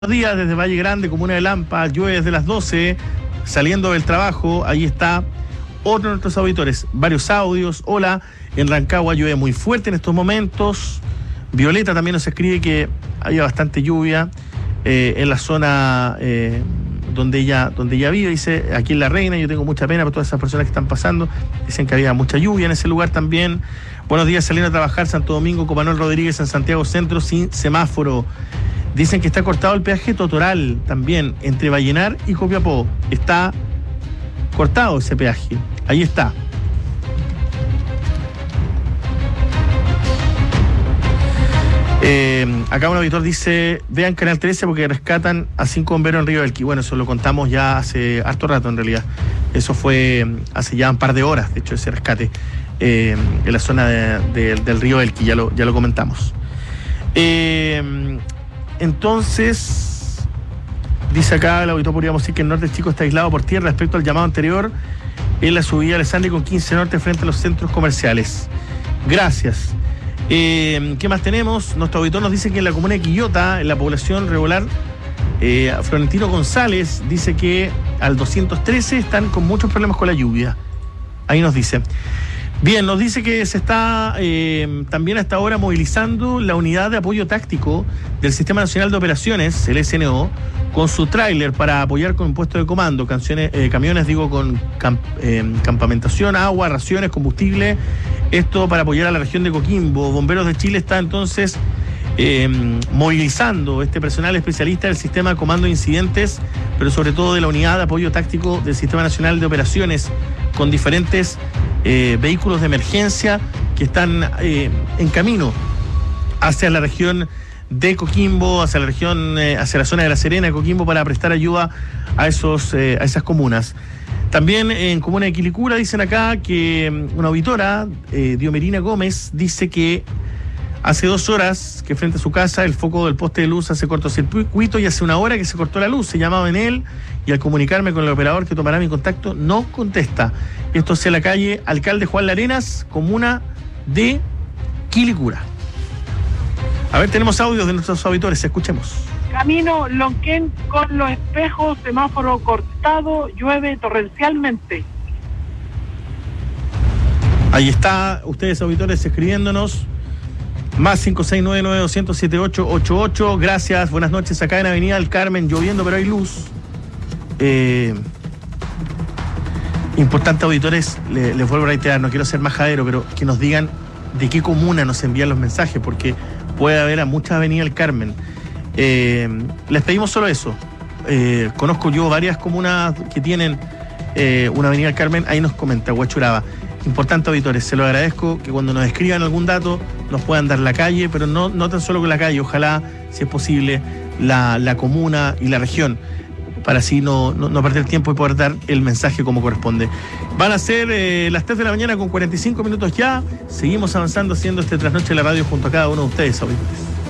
Buenos días desde Valle Grande, comuna de Lampa, llueve desde las 12, saliendo del trabajo, ahí está otro de nuestros auditores, varios audios. Hola, en Rancagua llueve muy fuerte en estos momentos. Violeta también nos escribe que había bastante lluvia en la zona donde ella vive, dice, aquí en La Reina. Yo tengo mucha pena por todas esas personas que están pasando, dicen que había mucha lluvia en ese lugar también. Buenos días, saliendo a trabajar, Santo Domingo, con Manuel Rodríguez en Santiago Centro, sin semáforo. Dicen que está cortado el peaje Totoral también, entre Vallenar y Copiapó. Está cortado ese peaje. Ahí está. Acá un auditor dice, vean Canal 13 porque rescatan a 5 bomberos en Río Elqui. Bueno, eso lo contamos ya hace harto rato en realidad. Eso fue hace ya un par de horas, de hecho, ese rescate en la zona del Río Elqui, ya lo comentamos. Entonces, dice acá el auditor, podríamos decir que el norte chico está aislado por tierra respecto al llamado anterior en la subida Alessandri con 15 Norte frente a los centros comerciales. Gracias. ¿Qué más tenemos? Nuestro auditor nos dice que en la comuna de Quillota, en la población regular, Florentino González dice que al 213 están con muchos problemas con la lluvia. Ahí nos dice. Bien, nos dice que se está también hasta ahora movilizando la unidad de apoyo táctico del Sistema Nacional de Operaciones, el SNO, con su tráiler para apoyar con un puesto de comando, camiones con campamentación, agua, raciones, combustible, esto para apoyar a la región de Coquimbo. Bomberos de Chile está entonces movilizando este personal especialista del Sistema de Comando de Incidentes, pero sobre todo de la unidad de apoyo táctico del Sistema Nacional de Operaciones, con diferentes vehículos de emergencia que están en camino hacia la región de Coquimbo, hacia la zona de La Serena de Coquimbo, para prestar ayuda a esas comunas. También en comuna de Quilicura dicen acá que una auditora, Diomerina Gómez, dice que hace 2 horas que frente a su casa el foco del poste de luz hace cortocircuito y hace 1 hora que se cortó la luz. Se llamaba en él y al comunicarme con el operador que tomará mi contacto no contesta. Esto es en la calle Alcalde Juan Larenas, comuna de Quilicura. A ver, tenemos audios de nuestros auditores, escuchemos. Camino Lonquén con los espejos, semáforo cortado, llueve torrencialmente. Ahí está, ustedes auditores escribiéndonos. Más 569-9200-7888. Gracias, buenas noches. Acá en Avenida del Carmen, lloviendo, pero hay luz. Importante, auditores, les vuelvo a reiterar, no quiero ser majadero, pero que nos digan de qué comuna nos envían los mensajes, porque puede haber a muchas Avenida del Carmen. Les pedimos solo eso. Conozco yo varias comunas que tienen una Avenida del Carmen, ahí nos comenta Huachuraba. Importante, auditores, se lo agradezco que cuando nos escriban algún dato nos puedan dar la calle, pero no tan solo con la calle, ojalá, si es posible, la comuna y la región, para así no perder tiempo y poder dar el mensaje como corresponde. Van a ser las 3 de la mañana con 45 minutos ya. Seguimos avanzando haciendo este trasnoche de la radio junto a cada uno de ustedes, auditores.